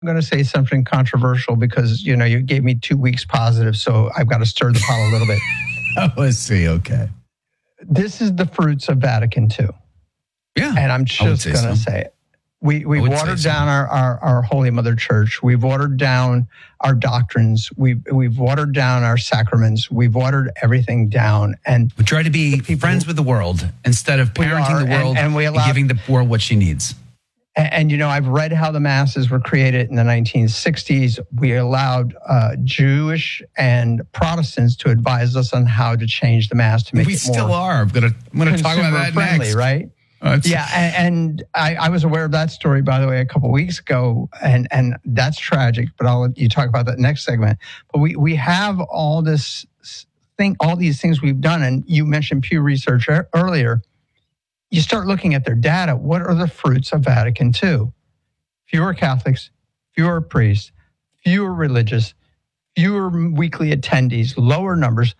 I'm going to say something controversial because, you gave me 2 weeks positive, so I've got to stir the pot a little bit. Let's see. Okay. This is the fruits of Vatican II. Yeah. And I'm just going to say it. We've watered down our Holy Mother Church. We've watered down our doctrines. We've watered down our sacraments. We've watered everything down. And we try to be friends with the world instead of parenting the world and giving the world what she needs. And I've read how the masses were created in the 1960s. We allowed Jewish and Protestants to advise us on how to change the mass to make it more. We still are. I'm going to talk about that friendly, next. Right? And I was aware of that story, by the way, a couple of weeks ago, and that's tragic. But I'll let you talk about that next segment. But we have all these things we've done, and you mentioned Pew Research earlier. You start looking at their data. What are the fruits of Vatican II? Fewer Catholics, fewer priests, fewer religious, fewer weekly attendees, lower numbers.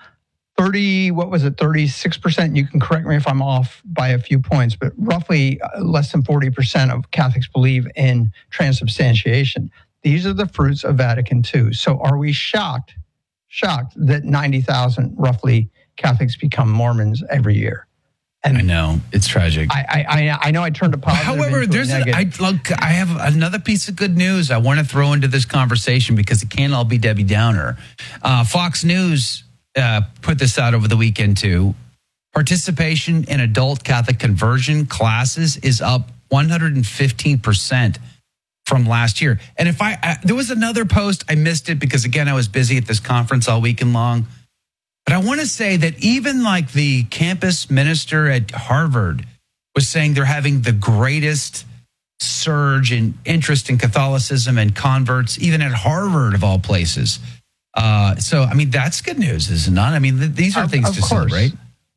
36%. You can correct me if I'm off by a few points, but roughly less than 40% of Catholics believe in transubstantiation. These are the fruits of Vatican II. So are we shocked that 90,000 roughly Catholics become Mormons every year? And I know it's tragic. I know I turned a positive. However, I have another piece of good news I want to throw into this conversation because it can't all be Debbie Downer. Fox News put this out over the weekend too. Participation in adult Catholic conversion classes is up 115% from last year. And if there was another post, I missed it because again I was busy at this conference all weekend long. But I want to say that even like the campus minister at Harvard was saying they're having the greatest surge in interest in Catholicism and converts, even at Harvard of all places. So, I mean, that's good news, is it not? I mean, these are things to celebrate.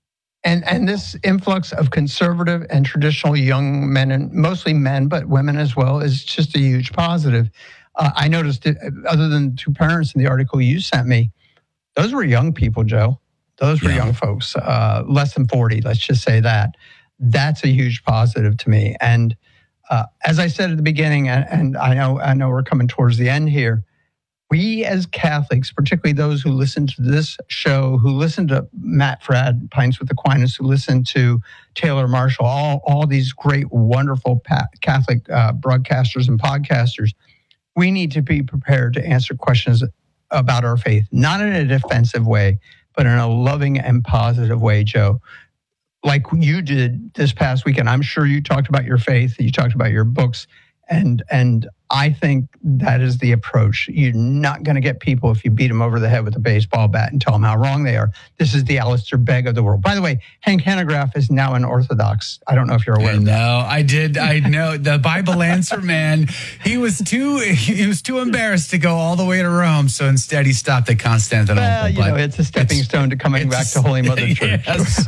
And this influx of conservative and traditional young men, and mostly men, but women as well, is just a huge positive. I noticed, other than two parents in the article you sent me, those were young people, Joe. Those were young folks, less than 40, let's just say that. That's a huge positive to me. And as I said at the beginning, and I know we're coming towards the end here, we as Catholics, particularly those who listen to this show, who listen to Matt Fradd, Pints with Aquinas, who listen to Taylor Marshall, all these great, wonderful Catholic broadcasters and podcasters, we need to be prepared to answer questions about our faith, not in a defensive way, but in a loving and positive way, Joe. Like you did this past weekend. I'm sure you talked about your faith, you talked about your books, and I think that is the approach. You're not going to get people if you beat them over the head with a baseball bat and tell them how wrong they are. This is the Alistair Begg of the world. By the way, Hank Hanegraaff is now an Orthodox. I don't know if you're aware of that. No, I did. I know the Bible answer man. He was too embarrassed to go all the way to Rome, so instead he stopped at Constantinople. Well, it's a stepping stone to coming back to Holy Mother Church.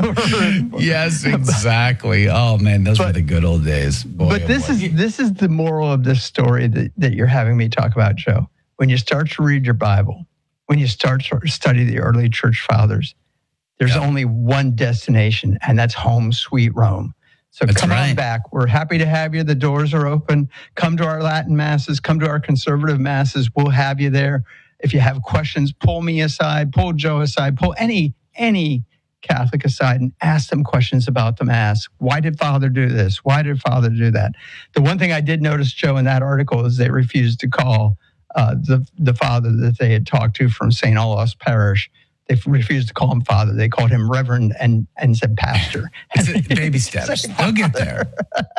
Yes, exactly. Oh man, those were the good old days. Boy, but this is the moral of this story that you're having me talk about, Joe. When you start to read your Bible, when you start to study the early church fathers, there's only one destination, and that's home sweet Rome. So come on back. We're happy to have you. The doors are open. Come to our Latin masses. Come to our conservative masses. We'll have you there. If you have questions, pull me aside, pull Joe aside, pull any Catholic aside and ask them questions about the Mass. Why did Father do this? Why did Father do that? The one thing I did notice, Joe, in that article is they refused to call the Father that they had talked to from St. Olaf's Parish. They refused to call him Father. They called him Reverend and said Pastor. It's baby steps. They'll get there.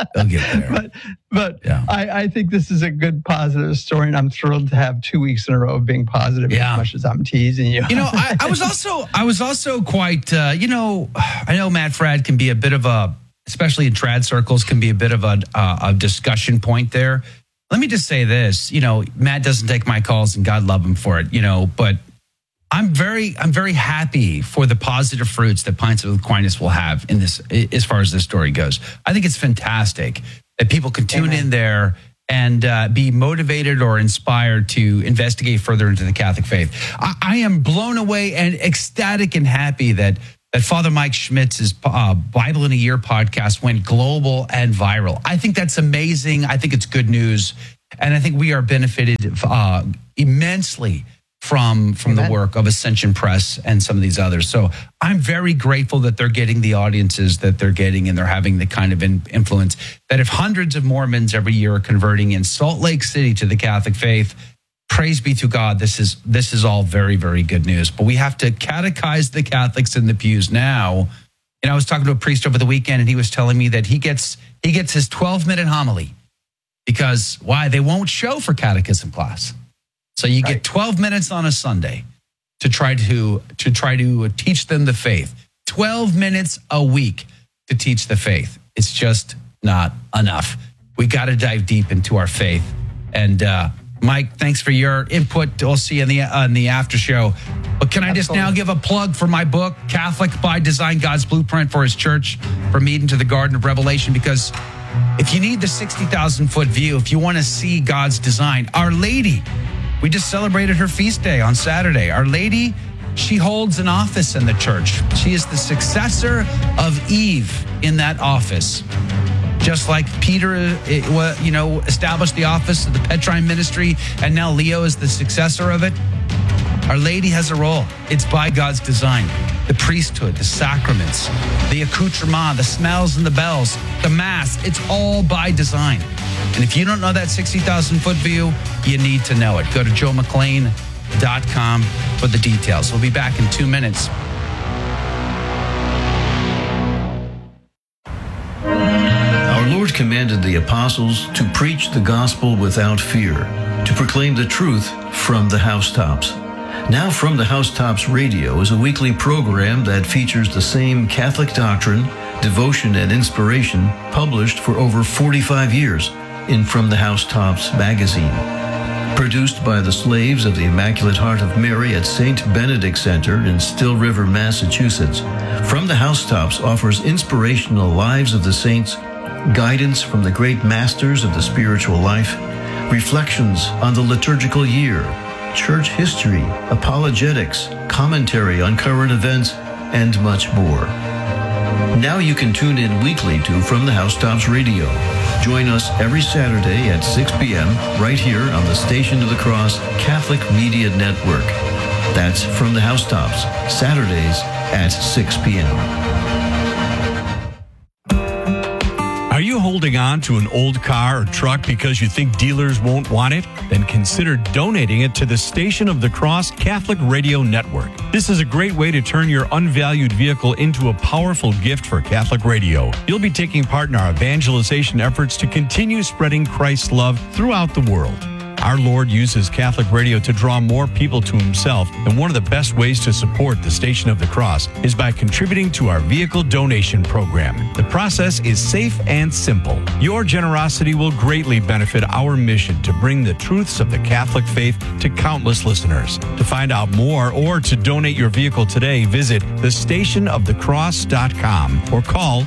But I think this is a good, positive story, and I'm thrilled to have 2 weeks in a row of being positive as much as I'm teasing you. You know, I was also quite, I know Matt Fradd can be a bit of a, especially in trad circles, can be a bit of a discussion point there. Let me just say this, Matt doesn't take my calls and God love him for it, but I'm very happy for the positive fruits that Pints with Aquinas will have in this, as far as this story goes. I think it's fantastic that people can tune in there and be motivated or inspired to investigate further into the Catholic faith. I am blown away and ecstatic and happy that Father Mike Schmitz's Bible in a Year podcast went global and viral. I think that's amazing. I think it's good news. And I think we are benefited immensely from the work of Ascension Press and some of these others. So I'm very grateful that they're getting the audiences that they're getting, and they're having the kind of influence that if hundreds of Mormons every year are converting in Salt Lake City to the Catholic faith, praise be to God. This is all very, very good news. But we have to catechize the Catholics in the pews now. And I was talking to a priest over the weekend, and he was telling me that he gets his 12-minute homily because why? They won't show for catechism class. So you get 12 minutes on a Sunday to try to teach them the faith. 12 minutes a week to teach the faith. It's just not enough. We got to dive deep into our faith. And Mike, thanks for your input. We'll see you in the after show. But can I just now give a plug for my book, Catholic by Design, God's Blueprint for His Church, From Eden to the Garden of Revelation? Because if you need the 60,000-foot view, if you want to see God's design, Our Lady, we just celebrated her feast day on Saturday. Our Lady, she holds an office in the church. She is the successor of Eve in that office. Just like Peter, established the office of the Petrine ministry, and now Leo is the successor of it. Our Lady has a role. It's by God's design. The priesthood, the sacraments, the accoutrement, the smells and the bells, the mass, it's all by design. And if you don't know that 60,000-foot view, you need to know it. Go to joemcclain.com for the details. We'll be back in 2 minutes. Our Lord commanded the apostles to preach the gospel without fear, to proclaim the truth from the housetops. Now From the Housetops Radio is a weekly program that features the same Catholic doctrine, devotion, and inspiration published for over 45 years in From the Housetops magazine. Produced by the slaves of the Immaculate Heart of Mary at St. Benedict Center in Still River, Massachusetts, From the Housetops offers inspirational lives of the saints, guidance from the great masters of the spiritual life, reflections on the liturgical year, church history, apologetics, commentary on current events, and much more. Now you can tune in weekly to From the Housetops Radio. Join us every Saturday at 6 p.m. right here on the Station of the Cross Catholic Media Network. That's From the Housetops, Saturdays at 6 p.m. Are you holding on to an old car or truck because you think dealers won't want it? Then consider donating it to the Station of the Cross Catholic Radio Network. This is a great way to turn your unvalued vehicle into a powerful gift for Catholic radio. You'll be taking part in our evangelization efforts to continue spreading Christ's love throughout the world. Our Lord uses Catholic radio to draw more people to Himself, and one of the best ways to support the Station of the Cross is by contributing to our vehicle donation program. The process is safe and simple. Your generosity will greatly benefit our mission to bring the truths of the Catholic faith to countless listeners. To find out more or to donate your vehicle today, visit thestationofthecross.com or call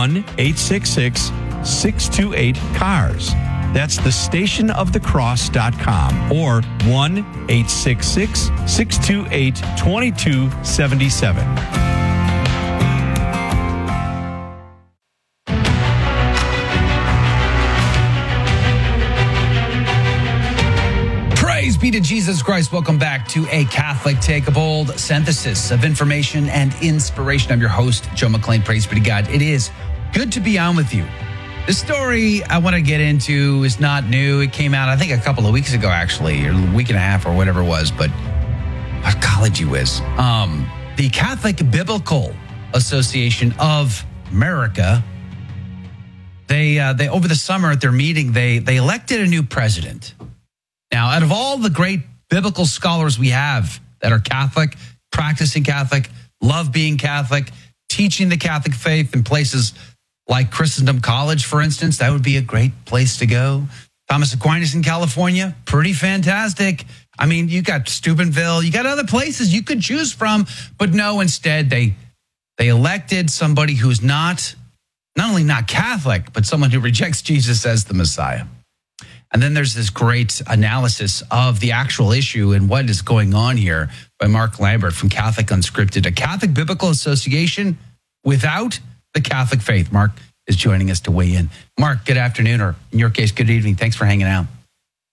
1-866-628-CARS. That's thestationofthecross.com or 1-866-628-2277. Praise be to Jesus Christ. Welcome back to A Catholic Take, a bold synthesis of information and inspiration. I'm your host, Joe McClain. Praise be to God. It is good to be on with you. The story I want to get into is not new. It came out, I think, a couple of weeks ago, actually, or a week and a half or whatever it was, but college you whiz. The Catholic Biblical Association of America, they over the summer at their meeting, they elected a new president. Now, out of all the great biblical scholars we have that are Catholic, practicing Catholic, love being Catholic, teaching the Catholic faith in places like Christendom College, for instance, that would be a great place to go. Thomas Aquinas in California, pretty fantastic. I mean, you got Steubenville, you got other places you could choose from, but no, instead they elected somebody who's not only not Catholic, but someone who rejects Jesus as the Messiah. And then there's this great analysis of the actual issue and what is going on here by Mark Lambert from Catholic Unscripted, a Catholic Biblical Association without the Catholic faith. Mark is joining us to weigh in. Mark, good afternoon, or in your case, good evening. Thanks for hanging out.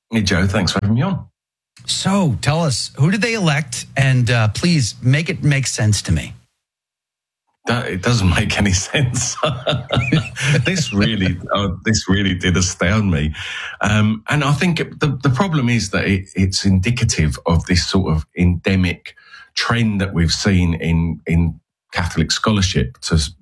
Hey, Joe, thanks for having me on. So tell us, who did they elect? And please make it make sense to me. It doesn't make any sense. This really did astound me. And I think the problem is that it's indicative of this sort of endemic trend that we've seen in Catholic scholarship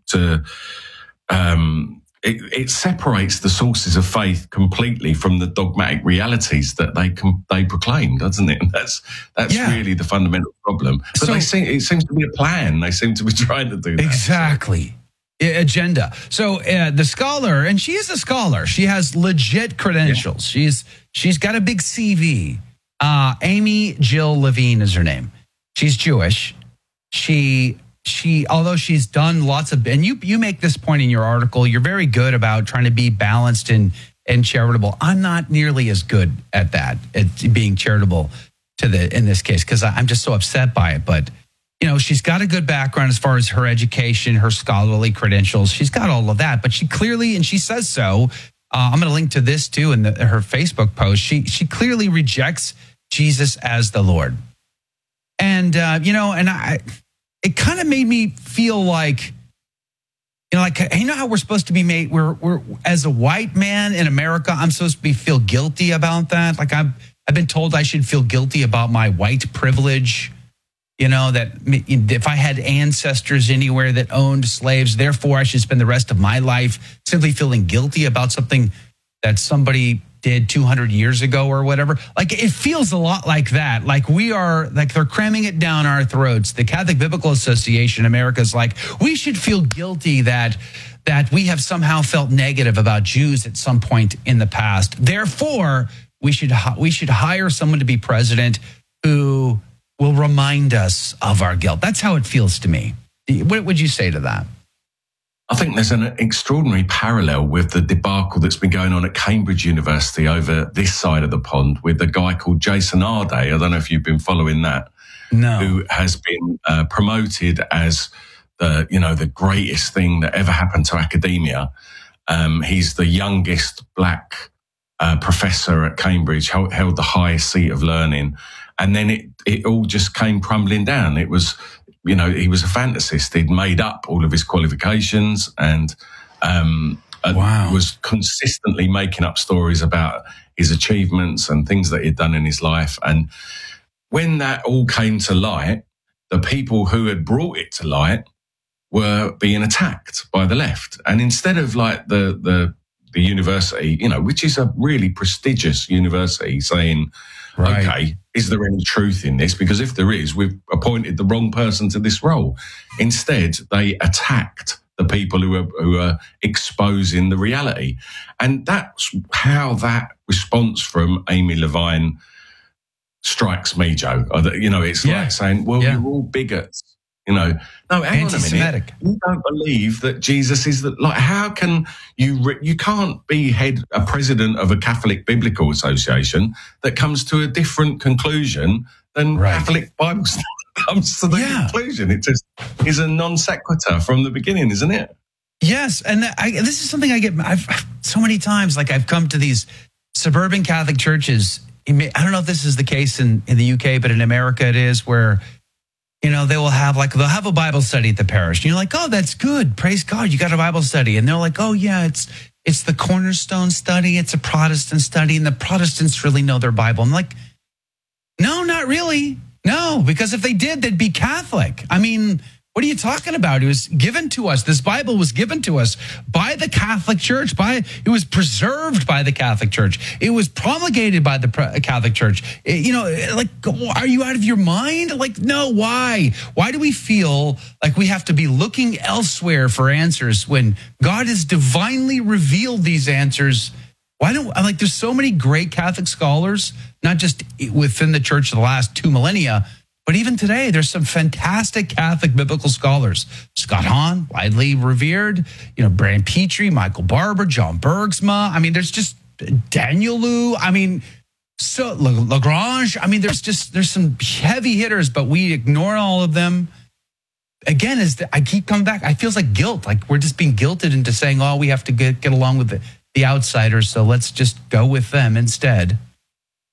it separates the sources of faith completely from the dogmatic realities that they proclaim, doesn't it? And that's really the fundamental problem. But it seems to be a plan. They seem to be trying to do that. Exactly. Agenda. So the scholar, and she is a scholar. She has legit credentials. Yeah. She's got a big CV. Amy Jill Levine is her name. She's Jewish. She although she's done lots of, and you make this point in your article, you're very good about trying to be balanced and charitable. I'm not nearly as good at that, at being charitable in this case, because I'm just so upset by it. But she's got a good background as far as her education, her scholarly credentials. She's got all of that, but she clearly, and she says so. I'm going to link to this too in her Facebook post. She clearly rejects Jesus as the Lord, and it kind of made me feel like, how we're supposed to be made. We're as a white man in America, I'm supposed to feel guilty about that. Like I've been told I should feel guilty about my white privilege. That if I had ancestors anywhere that owned slaves, therefore I should spend the rest of my life simply feeling guilty about something that somebody did 200 years ago or whatever. Like it feels a lot like that. Like they're cramming it down our throats. The Catholic Biblical Association America is like, we should feel guilty that we have somehow felt negative about Jews at some point in the past. Therefore, we should hire someone to be president who will remind us of our guilt. That's how it feels to me. What would you say to that? I think there's an extraordinary parallel with the debacle that's been going on at Cambridge University over this side of the pond with a guy called Jason Arde. I don't know if you've been following that. No. Who has been promoted as the greatest thing that ever happened to academia. He's the youngest black professor at Cambridge, held the highest seat of learning. And then it all just came crumbling down. It was, he was a fantasist. He'd made up all of his qualifications and was consistently making up stories about his achievements and things that he'd done in his life. And when that all came to light, the people who had brought it to light were being attacked by the left. And instead of like the university, which is a really prestigious university, saying, right. Okay, is there any truth in this? Because if there is, we've appointed the wrong person to this role. Instead, they attacked the people who are exposing the reality. And that's how that response from Amy Levine strikes me, Joe. It's like saying, well, you're all bigots. No, hang on a minute. You don't believe that Jesus is how can you can't be a president of a Catholic Biblical Association that comes to a different conclusion than Catholic Bible study comes to the conclusion. It just is a non sequitur from the beginning, isn't it? Yes. And this is something I get so many times. Like I've come to these suburban Catholic churches. I don't know if this is the case in the UK, but in America it is, where they'll have a Bible study at the parish. And you're like, oh, that's good. Praise God. You got a Bible study. And they're like, oh yeah, it's the Cornerstone study. It's a Protestant study. And the Protestants really know their Bible. I'm like, no, not really. No, because if they did, they'd be Catholic. I mean, what are you talking about? It was given to us. This Bible was given to us by the Catholic Church. It was preserved by the Catholic Church. It was promulgated by the Catholic Church. Are you out of your mind? Like, no, why? Why do we feel like we have to be looking elsewhere for answers when God has divinely revealed these answers? There's so many great Catholic scholars, not just within the church of the last 2 millennia, but even today, there's some fantastic Catholic biblical scholars. Scott Hahn, widely revered, Brian Petrie, Michael Barber, John Bergsma. I mean, there's just Daniel Liu. I mean, so Lagrange. I mean, there's some heavy hitters, but we ignore all of them. Again, I keep coming back. I feels like guilt. Like we're just being guilted into saying, oh, we have to get along with the outsiders, so let's just go with them instead.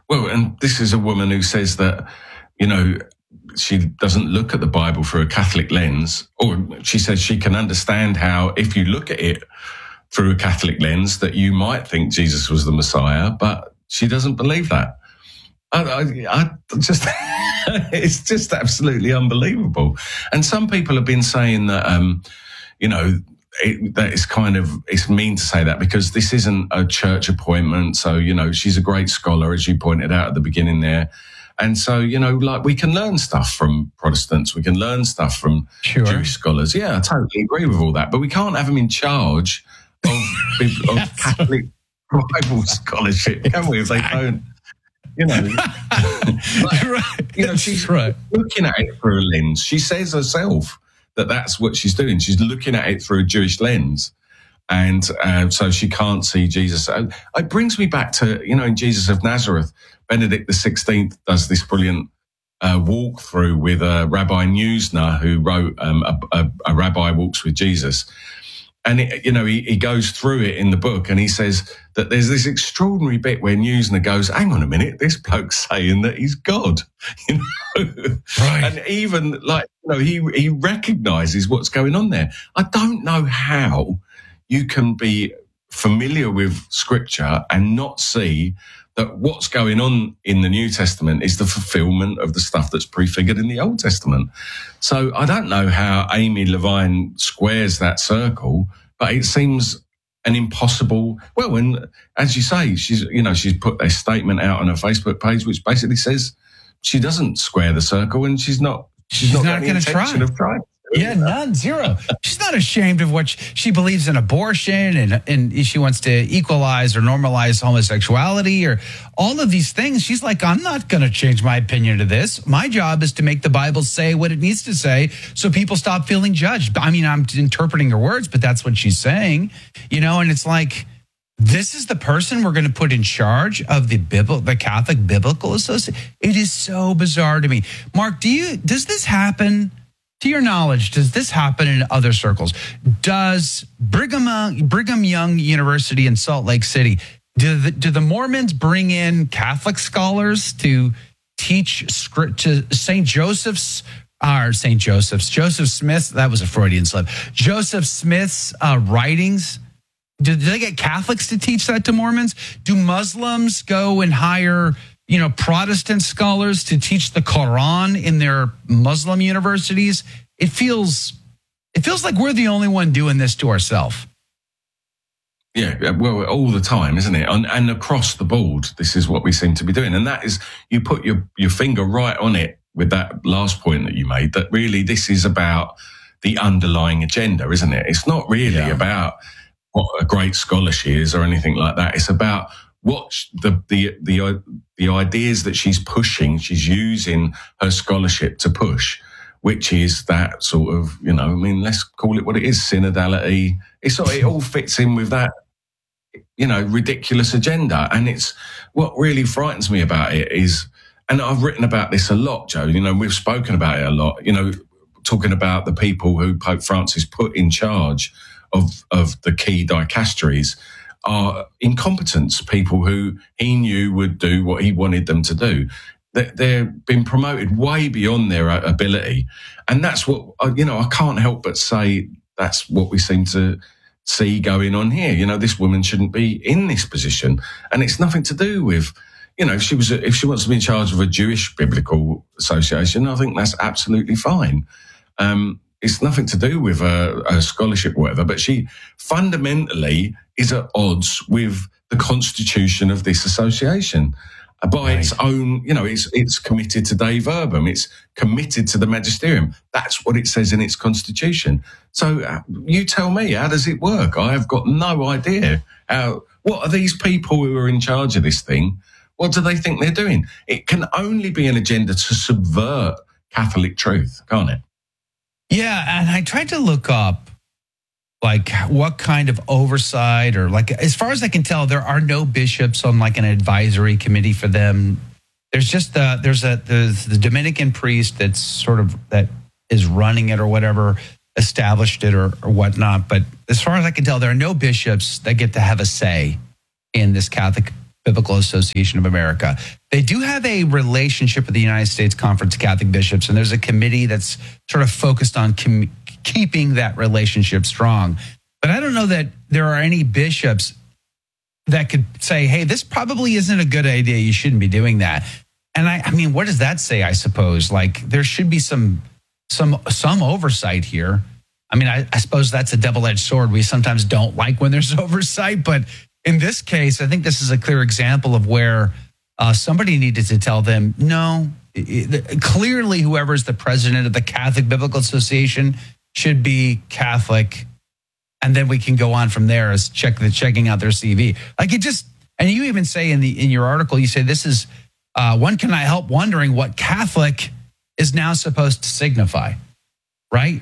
Well, and this is a woman who says that, you know, she doesn't look at the Bible through a Catholic lens, or she says she can understand how, if you look at it through a Catholic lens, that you might think Jesus was the Messiah, but she doesn't believe that. I just, it's just absolutely unbelievable. And some people have been saying that, you know, that it's mean to say that because this isn't a church appointment. So, you know, she's a great scholar, as you pointed out at the beginning there. And so, you know, like we can learn stuff from Protestants. We can learn stuff from Jewish scholars. Yeah, I totally agree with all that. But we can't have them in charge of Catholic Bible scholarship, can we, if they don't, you know. You know, she's looking at it through a lens. She says herself that that's what she's doing. She's looking at it through a Jewish lens. And so she can't see Jesus. It brings me back to, you know, in Jesus of Nazareth, Benedict XVI does this brilliant walkthrough with Rabbi Neusner, who wrote a Rabbi Walks with Jesus. And, you know, he goes through it in the book and he says that there's this extraordinary bit where Neusner goes, hang on a minute, this bloke's saying that he's God. You know? Right. And even, like, you know, he recognizes what's going on there. I don't know how you can be familiar with Scripture and not see that what's going on in the New Testament is the fulfillment of the stuff that's prefigured in the Old Testament. So I don't know how Amy Levine squares that circle, but it seems an impossible. Well, and as you say, she's put a statement out on her Facebook page which basically says she doesn't square the circle and she's not going to try. Of trying. Yeah, none, zero. She's not ashamed of what she believes in abortion and she wants to equalize or normalize homosexuality or all of these things. She's like, I'm not going to change my opinion to this. My job is to make the Bible say what it needs to say so people stop feeling judged. I mean, I'm interpreting her words, but that's what she's saying, you know, and it's like, this is the person we're going to put in charge of the Catholic Biblical Association. It is so bizarre to me. Mark, does this happen? To your knowledge, does this happen in other circles? Does Brigham Young University in Salt Lake City, do the Mormons bring in Catholic scholars to teach script to Joseph Smith? That was a Freudian slip. Joseph Smith's writings. Do they get Catholics to teach that to Mormons? Do Muslims go and hire, you know, Protestant scholars to teach the Quran in their Muslim universities? It feels like we're the only one doing this to ourselves. Yeah, well, all the time, isn't it? And across the board, this is what we seem to be doing. And that is, you put your finger right on it with that last point that you made, that really this is about the underlying agenda, isn't it? It's not really about what a great scholar she is or anything like that. It's about what the ideas that she's pushing, she's using her scholarship to push, which is that sort of, you know, I mean, let's call it what it is, synodality. It all fits in with that, you know, ridiculous agenda. And it's what really frightens me about it is, and I've written about this a lot, Joe, you know, we've spoken about it a lot, you know, talking about the people who Pope Francis put in charge of the key dicasteries are incompetents, people who he knew would do what he wanted them to do. They've been promoted way beyond their ability. And that's what, you know, I can't help but say that's what we seem to see going on here. You know, this woman shouldn't be in this position. And it's nothing to do with, you know, if she wants to be in charge of a Jewish biblical association, I think that's absolutely fine. It's nothing to do with a scholarship or whatever, but she fundamentally is at odds with the constitution of this association. By its own, you know, it's committed to Dei Verbum. It's committed to the magisterium. That's what it says in its constitution. So you tell me, how does it work? I have got no idea. What are these people who are in charge of this thing? What do they think they're doing? It can only be an agenda to subvert Catholic truth, can't it? Yeah, and I tried to look up like what kind of oversight, or like, as far as I can tell, there are no bishops on like an advisory committee for them. There's just there's the Dominican priest that's sort of, that is running it or whatever, established it or whatnot. But as far as I can tell, there are no bishops that get to have a say in this Catholic Biblical Association of America. They do have a relationship with the United States Conference of Catholic Bishops, and there's a committee that's sort of focused on keeping that relationship strong. But I don't know that there are any bishops that could say, hey, this probably isn't a good idea. You shouldn't be doing that. And I mean, what does that say, I suppose? Like, there should be some oversight here. I mean, I suppose that's a double-edged sword. We sometimes don't like when there's oversight, but in this case, I think this is a clear example of where somebody needed to tell them, no, clearly whoever's the president of the Catholic Biblical Association should be Catholic, and then we can go on from there as checking out their CV. Like, it just, and you even say in your article, you say this is, one cannot help wondering what Catholic is now supposed to signify, right?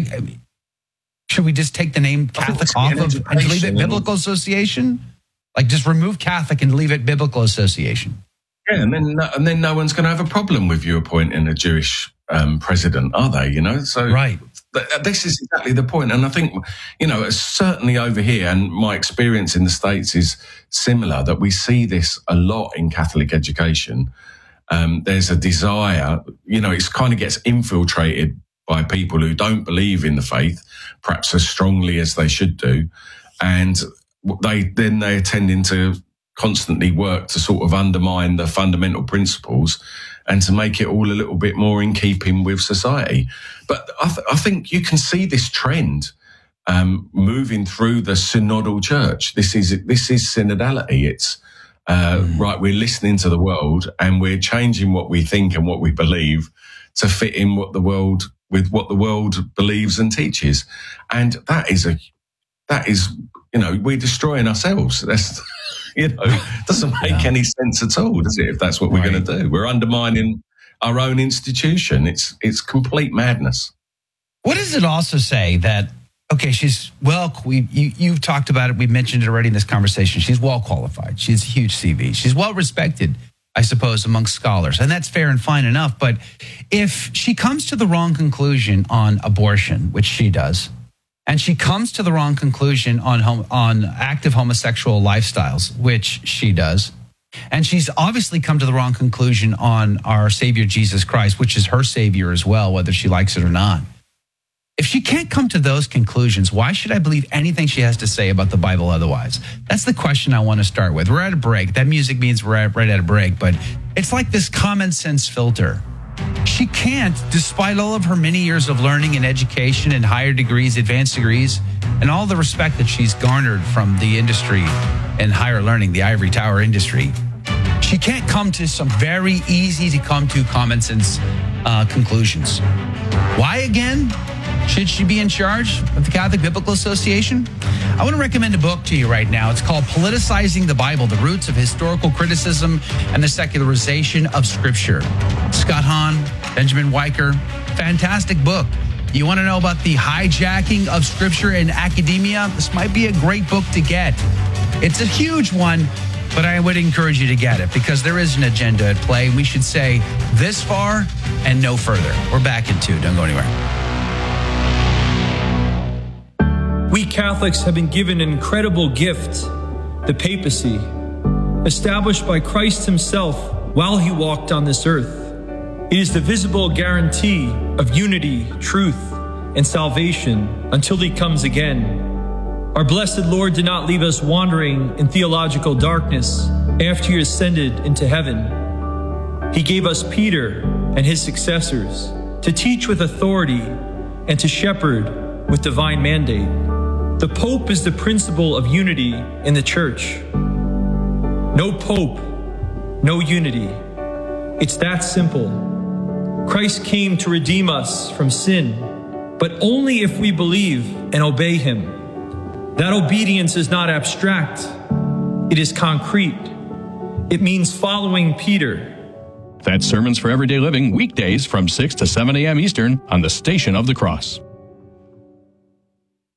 Should we just take the name Catholic off of and leave it Biblical Association? Like, just remove Catholic and leave it Biblical Association. Yeah, and then no one's going to have a problem with you appointing a Jewish president, are they? You know, so right. This is exactly the point. And I think, you know, certainly over here, and my experience in the States is similar, that we see this a lot in Catholic education. There's a desire, you know, it kind of gets infiltrated by people who don't believe in the faith, perhaps as strongly as they should do. And they're tending to constantly work to sort of undermine the fundamental principles and to make it all a little bit more in keeping with society. But I think you can see this trend moving through the synodal church. This is synodality. It's right, we're listening to the world and we're changing what we think and what we believe to fit in what the world believes and teaches. And that is, you know, we're destroying ourselves. That's, you know, doesn't make any sense at all, does it? If that's what we're going to do, we're undermining our own institution. It's complete madness. What does it also say that, okay, she's you've talked about it. We've mentioned it already in this conversation. She's well qualified. She's a huge CV. She's well respected, I suppose, amongst scholars. And that's fair and fine enough. But if she comes to the wrong conclusion on abortion, which she does, and she comes to the wrong conclusion on active homosexual lifestyles, which she does, and she's obviously come to the wrong conclusion on our Savior Jesus Christ, which is her Savior as well, whether she likes it or not. If she can't come to those conclusions, why should I believe anything she has to say about the Bible otherwise? That's the question I want to start with. We're at a break. That music means we're right at a break, but it's like this common sense filter. She can't, despite all of her many years of learning and education and higher degrees, advanced degrees, and all the respect that she's garnered from the industry and higher learning, the ivory tower industry, she can't come to some very easy to come to common sense conclusions. Why again should she be in charge of the Catholic Biblical Association? I want to recommend a book to you right now. It's called Politicizing the Bible, The Roots of Historical Criticism and the Secularization of Scripture. Scott Hahn, Benjamin Weicker, fantastic book. You want to know about the hijacking of Scripture in academia? This might be a great book to get. It's a huge one, but I would encourage you to get it because there is an agenda at play. We should say this far and no further. We're back in 2. Don't go anywhere. We Catholics have been given an incredible gift, the papacy, established by Christ himself while he walked on this earth. It is the visible guarantee of unity, truth, and salvation until he comes again. Our blessed Lord did not leave us wandering in theological darkness after he ascended into heaven. He gave us Peter and his successors to teach with authority and to shepherd with divine mandate. The Pope is the principle of unity in the Church. No Pope, no unity. It's that simple. Christ came to redeem us from sin, but only if we believe and obey him. That obedience is not abstract. It is concrete. It means following Peter. That's Sermons for Everyday Living, weekdays from 6 to 7 a.m. Eastern on the Station of the Cross.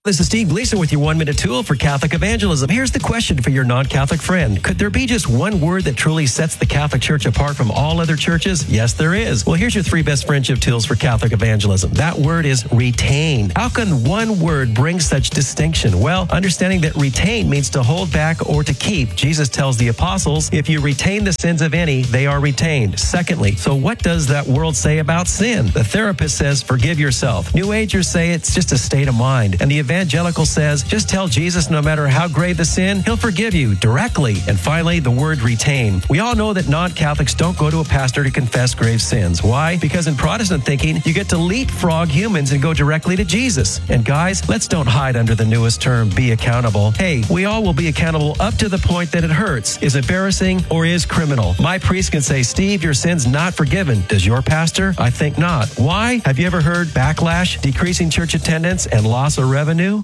This is Steve Gleason with your 1-minute tool for Catholic evangelism. Here's the question for your non-Catholic friend. Could there be just one word that truly sets the Catholic Church apart from all other churches? Yes, there is. Well, here's your 3 best friendship tools for Catholic evangelism. That word is retain. How can one word bring such distinction? Well, understanding that retain means to hold back or to keep. Jesus tells the apostles, if you retain the sins of any, they are retained. Secondly, so what does that world say about sin? The therapist says, forgive yourself. New Agers say it's just a state of mind. And the evangelical says, just tell Jesus no matter how grave the sin, he'll forgive you directly. And finally, the word retain. We all know that non-Catholics don't go to a pastor to confess grave sins. Why? Because in Protestant thinking, you get to leapfrog humans and go directly to Jesus. And guys, let's don't hide under the newest term, be accountable. Hey, we all will be accountable up to the point that it hurts, is embarrassing, or is criminal. My priest can say, Steve, your sin's not forgiven. Does your pastor? I think not. Why? Have you ever heard backlash, decreasing church attendance, and loss of revenue?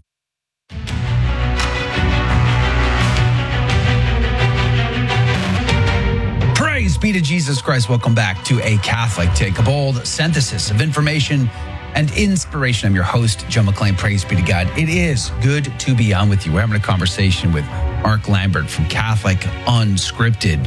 Praise be to Jesus Christ. Welcome back to A Catholic Take, a bold synthesis of information and inspiration. I'm your host, Joe McLean. Praise be to God. It is good to be on with you. We're having a conversation with Mark Lambert from Catholic Unscripted,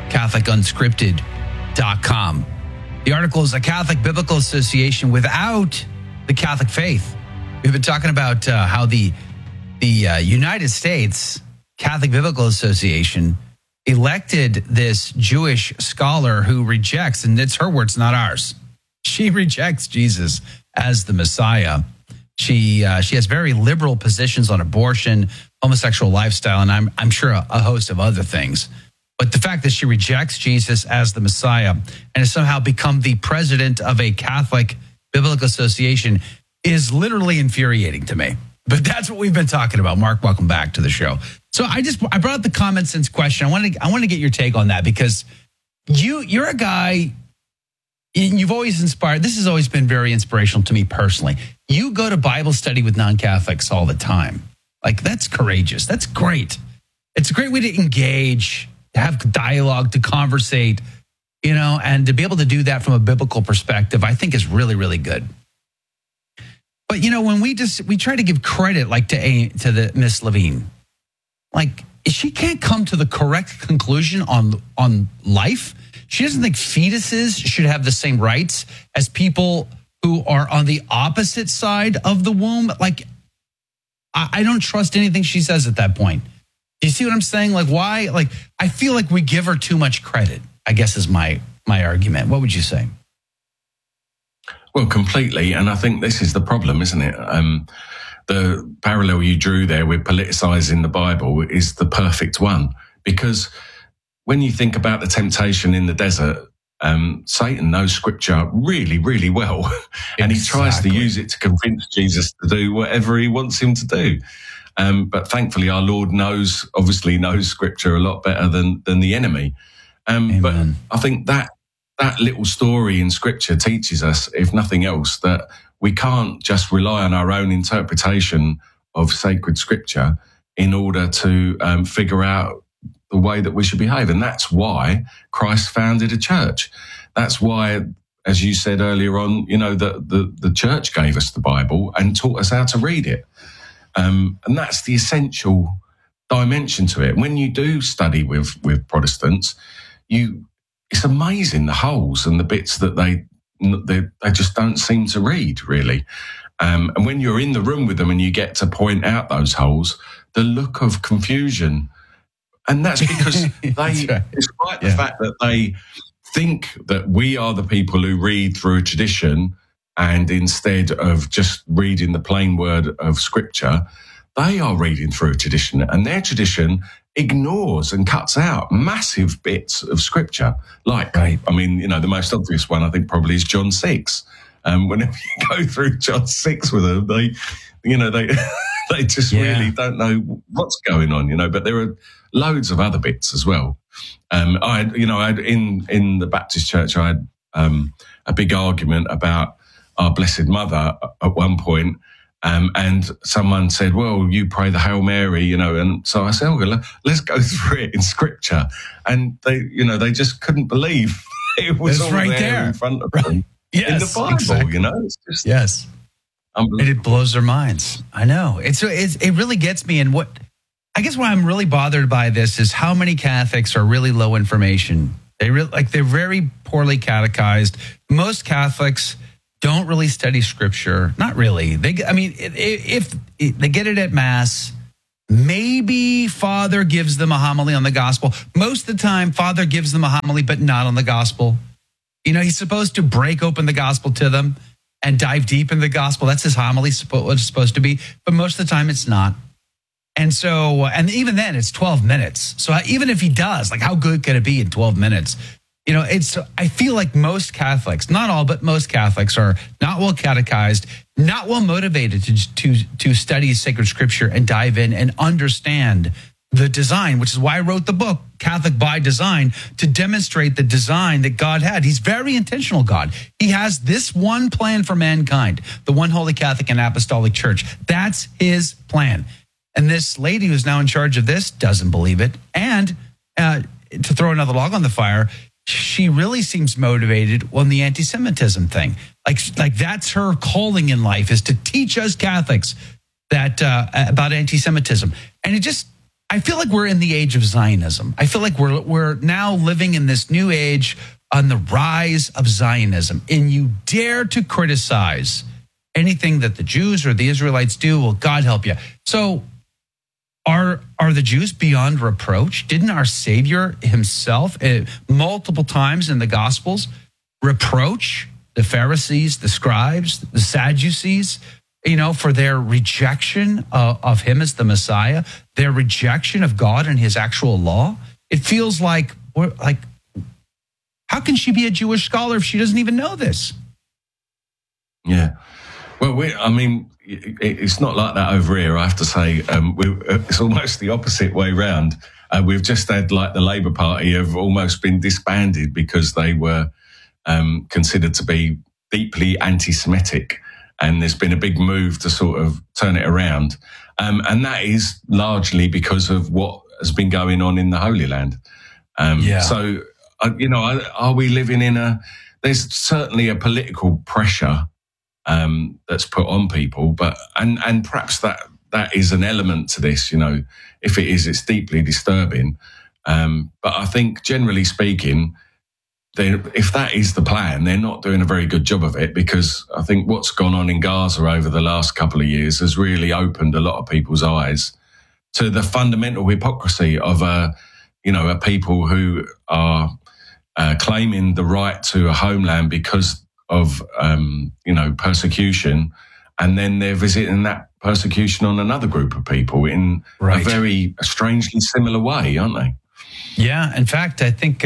CatholicUnscripted.com. The article is a Catholic Biblical Association without the Catholic faith. We've been talking about how the United States Catholic Biblical Association elected this Jewish scholar who rejects, and it's her words, not ours. She rejects Jesus as the Messiah. She has very liberal positions on abortion, homosexual lifestyle, and I'm sure a host of other things. But the fact that she rejects Jesus as the Messiah and has somehow become the president of a Catholic Biblical Association is literally infuriating to me. But that's what we've been talking about. Mark, welcome back to the show. So I brought up the common sense question. I want to get your take on that because you're a guy, you've always inspired. This has always been very inspirational to me personally. You go to Bible study with non-Catholics all the time. Like, that's courageous. That's great. It's a great way to engage, to have dialogue, to conversate, and to be able to do that from a biblical perspective, I think is really, really good. But, when we try to give credit like to the Miss Levine, like she can't come to the correct conclusion on life. She doesn't think fetuses should have the same rights as people who are on the opposite side of the womb. Like, I don't trust anything she says at that point. Do you see what I'm saying? Like, why? Like, I feel like we give her too much credit, I guess is my argument. What would you say? Well, completely. And I think this is the problem, isn't it? The parallel you drew there with politicizing the Bible is the perfect one. Because when you think about the temptation in the desert, Satan knows Scripture really, really well. And he tries to use it to convince Jesus to do whatever he wants him to do. But thankfully, our Lord obviously knows Scripture a lot better than the enemy. But I think that little story in Scripture teaches us, if nothing else, that we can't just rely on our own interpretation of sacred Scripture in order to figure out the way that we should behave. And that's why Christ founded a church. That's why, as you said earlier on, the church gave us the Bible and taught us how to read it. And that's the essential dimension to it. When you do study with Protestants, it's amazing the holes and the bits that they just don't seem to read, really. And when you're in the room with them and you get to point out those holes, the look of confusion, and that's because despite the fact that they think that we are the people who read through a tradition, and instead of just reading the plain word of Scripture, they are reading through a tradition, and their tradition ignores and cuts out massive bits of Scripture. Like, the most obvious one, I think, probably is John 6. Whenever you go through John 6 with them, they just really don't know what's going on, but there are loads of other bits as well. I had in the Baptist church, I had a big argument about our Blessed Mother at one point. And someone said, well, you pray the Hail Mary, and so I said, well, let's go through it in Scripture. And they just couldn't believe it was all right there in front of them in the Bible, exactly. It's just, And it blows their minds. I know. It really gets me. And I guess why I'm really bothered by this is how many Catholics are really low information. They're very poorly catechized. Most Catholics don't really study scripture. Not really. If they get it at Mass, maybe Father gives them a homily on the gospel. Most of the time, Father gives them a homily, but not on the gospel. He's supposed to break open the gospel to them and dive deep in the gospel. That's his homily, what it's supposed to be. But most of the time, it's not. And so, and even then, it's 12 minutes. So even if he does, how good could it be in 12 minutes? I feel like most Catholics, not all, but most Catholics are not well catechized, not well motivated to study sacred scripture and dive in and understand the design, which is why I wrote the book, Catholic by Design, to demonstrate the design that God had. He's very intentional, God. He has this one plan for mankind, the one holy Catholic and Apostolic Church. That's his plan. And this lady who's now in charge of this doesn't believe it. And to throw another log on the fire, she really seems motivated on the anti-Semitism thing. Like that's her calling in life, is to teach us Catholics that about anti-Semitism. And I feel like we're in the age of Zionism. I feel like we're now living in this new age on the rise of Zionism. And you dare to criticize anything that the Jews or the Israelites do, well, God help you. So are the Jews beyond reproach? Didn't our Savior himself multiple times in the Gospels reproach the Pharisees, the scribes, the Sadducees, for their rejection of him as the Messiah, their rejection of God and his actual law? It feels like how can she be a Jewish scholar if she doesn't even know this? Yeah. Well, it's not like that over here, I have to say. It's almost the opposite way round. We've just had the Labour Party have almost been disbanded because they were considered to be deeply anti-Semitic. And there's been a big move to sort of turn it around. And that is largely because of what has been going on in the Holy Land. So, are we living in there's certainly a political pressure that's put on people, and perhaps that is an element to this, if it is, it's deeply disturbing. But I think generally speaking, if that is the plan, they're not doing a very good job of it, because I think what's gone on in Gaza over the last couple of years has really opened a lot of people's eyes to the fundamental hypocrisy of a people who are claiming the right to a homeland because of persecution, and then they're visiting that persecution on another group of people in a very strangely similar way, aren't they? Yeah, in fact, I think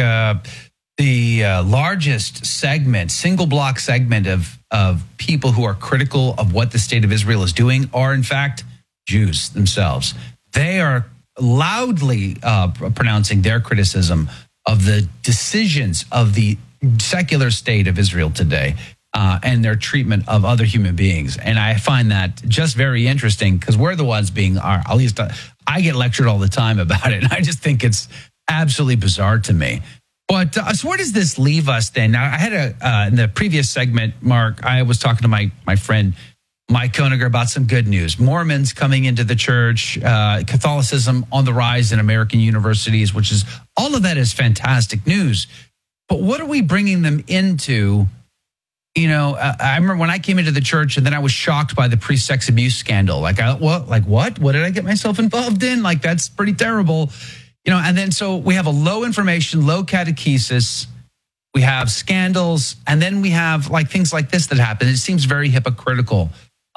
the largest single block segment of people who are critical of what the state of Israel is doing are, in fact, Jews themselves. They are loudly pronouncing their criticism of the decisions of the secular state of Israel today and their treatment of other human beings. And I find that just very interesting, because we're the ones at least I get lectured all the time about it. And I just think it's absolutely bizarre to me. But so where does this leave us then? Now, I had in the previous segment, Mark, I was talking to my friend Mike Koeniger about some good news. Mormons coming into the church, Catholicism on the rise in American universities, which is, all of that is fantastic news. But what are we bringing them into? I remember when I came into the church, and then I was shocked by the pre-sex abuse scandal. What? What did I get myself involved in? That's pretty terrible. And then so we have a low information, low catechesis, we have scandals, and then we have things like this that happen. It seems very hypocritical.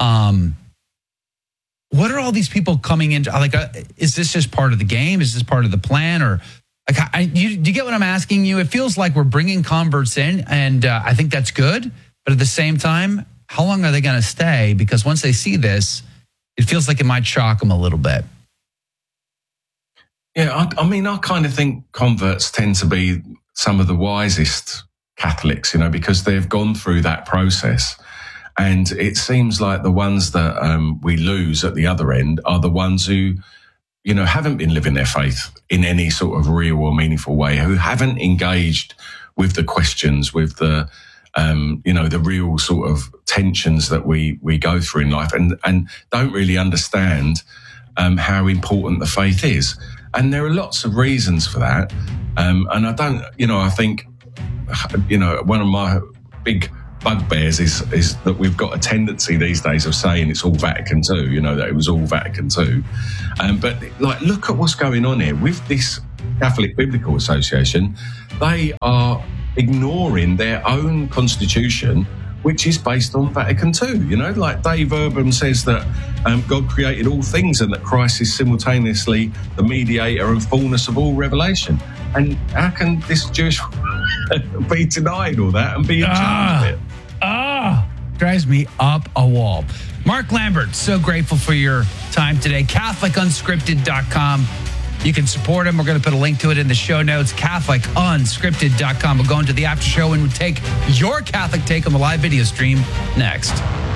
What are all these people coming into? Is this just part of the game? Is this part of the plan? Or do you get what I'm asking you? It feels like we're bringing converts in, and I think that's good. But at the same time, how long are they going to stay? Because once they see this, it feels like it might shock them a little bit. Yeah, I kind of think converts tend to be some of the wisest Catholics, because they've gone through that process. And it seems like the ones that we lose at the other end are the ones who, haven't been living their faith in any sort of real or meaningful way, who haven't engaged with the questions, with the the real sort of tensions that we go through in life, and don't really understand how important the faith is. And there are lots of reasons for that. And I think, one of my big bugbears is that we've got a tendency these days of saying it's all Vatican II, that it was all Vatican II. But look at what's going on here with this Catholic Biblical Association. They are ignoring their own constitution, which is based on Vatican II. Like Dave Urban says that God created all things and that Christ is simultaneously the mediator and fullness of all revelation. And how can this Jewish be denied all that and be in charge of it? Drives me up a wall. Mark Lambert, so grateful for your time today. CatholicUnscripted.com. You can support him. We're going to put a link to it in the show notes. CatholicUnscripted.com. We'll go into the after show and we'll take your Catholic take on the live video stream next.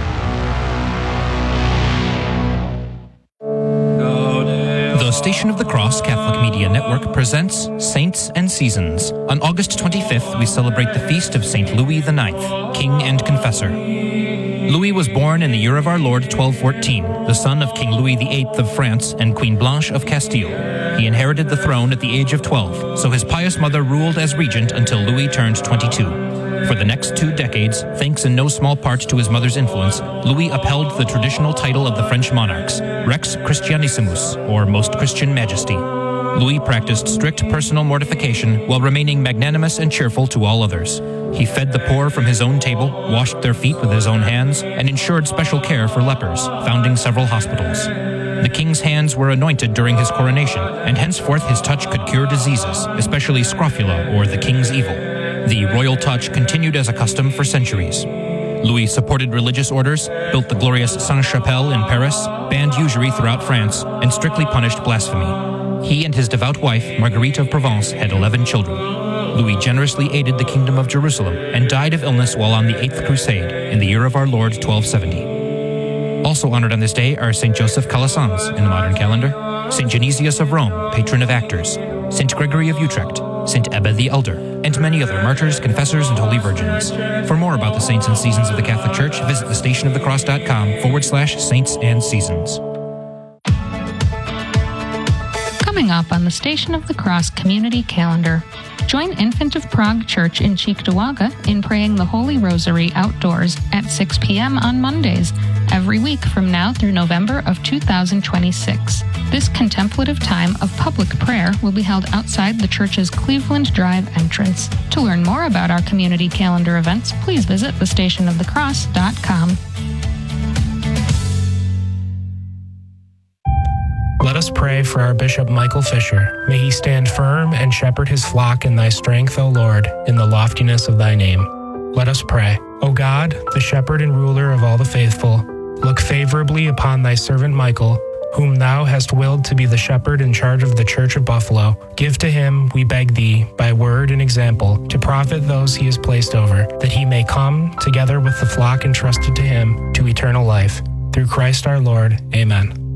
The Station of the Cross Catholic Media Network presents Saints and Seasons. On August 25th, we celebrate the feast of St. Louis IX, King and Confessor. Louis was born in the year of our Lord 1214, the son of King Louis VIII of France and Queen Blanche of Castile. He inherited the throne at the age of 12, so his pious mother ruled as regent until Louis turned 22. For the next 2 decades, thanks in no small part to his mother's influence, Louis upheld the traditional title of the French monarchs, Rex Christianissimus, or Most Christian Majesty. Louis practiced strict personal mortification while remaining magnanimous and cheerful to all others. He fed the poor from his own table, washed their feet with his own hands, and ensured special care for lepers, founding several hospitals. The king's hands were anointed during his coronation, and henceforth his touch could cure diseases, especially scrofula, or the king's evil. The royal touch continued as a custom for centuries. Louis supported religious orders, built the glorious Sainte-Chapelle in Paris, banned usury throughout France, and strictly punished blasphemy. He and his devout wife, Marguerite of Provence, had 11 children. Louis generously aided the Kingdom of Jerusalem and died of illness while on the 8th Crusade in the year of our Lord 1270. Also honored on this day are St. Joseph Calasanz in the modern calendar, St. Genesius of Rome, patron of actors, St. Gregory of Utrecht, St. Ebba the Elder, and many other martyrs, confessors, and holy virgins. For more about the saints and seasons of the Catholic Church, visit thestationofthecross.com/saints and seasons. Coming up on the Station of the Cross community calendar. Join Infant of Prague Church in Cheektowaga in praying the Holy Rosary outdoors at 6 p.m. on Mondays, every week from now through November of 2026. This contemplative time of public prayer will be held outside the church's Cleveland Drive entrance. To learn more about our community calendar events, please visit thestationofthecross.com. Let us pray for our Bishop Michael Fisher. May he stand firm and shepherd his flock in thy strength, O Lord, in the loftiness of thy name. Let us pray. O God, the shepherd and ruler of all the faithful, look favorably upon thy servant Michael, whom thou hast willed to be the shepherd in charge of the Church of Buffalo. Give to him, we beg thee, by word and example, to profit those he has placed over, that he may come, together with the flock entrusted to him, to eternal life. Through Christ our Lord. Amen.